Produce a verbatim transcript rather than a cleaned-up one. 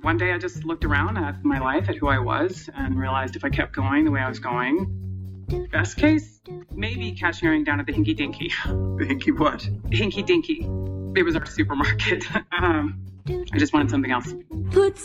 One day I just looked around at my life, at who I was, and realized if I kept going the way I was going, best case, maybe cashiering down at the Hinky Dinky. The Hinky what? Hinky Dinky. It was our supermarket. um, I just wanted something else. Put